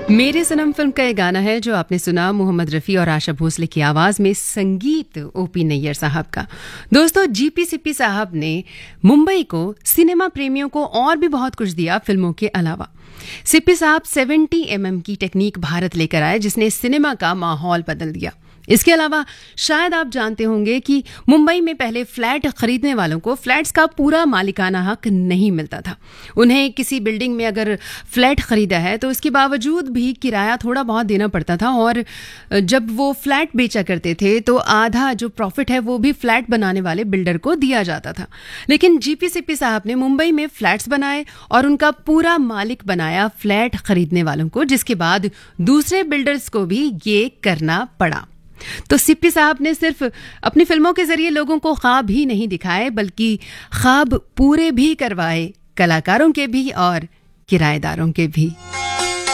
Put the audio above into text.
मेरे सनम फिल्म का ये गाना है जो आपने सुना मोहम्मद रफ़ी और आशा भोसले की आवाज़ में, संगीत ओपी नैयर साहब का। दोस्तों, जीपी सिप्पी साहब ने मुंबई को सिनेमा प्रेमियों को और भी बहुत कुछ दिया फिल्मों के अलावा। सिप्पी साहब 70mm की टेक्निक भारत लेकर आए जिसने सिनेमा का माहौल बदल दिया। इसके अलावा शायद आप जानते होंगे कि मुंबई में पहले फ्लैट खरीदने वालों को फ्लैट्स का पूरा मालिकाना हक नहीं मिलता था। उन्हें किसी बिल्डिंग में अगर फ्लैट खरीदा है तो इसके बावजूद भी किराया थोड़ा बहुत देना पड़ता था, और जब वो फ्लैट बेचा करते थे तो आधा जो प्रॉफिट है वो भी फ्लैट बनाने वाले बिल्डर को दिया जाता था। लेकिन जीपी सिप्पी साहब ने मुंबई में फ्लैट्स बनाए और उनका पूरा मालिक बनाया फ्लैट खरीदने वालों को, जिसके बाद दूसरे बिल्डर्स को भी ये करना पड़ा। तो सिप्पी साहब ने सिर्फ अपनी फिल्मों के जरिए लोगों को ख्वाब ही नहीं दिखाए बल्कि ख्वाब पूरे भी करवाए, कलाकारों के भी और किराएदारों के भी।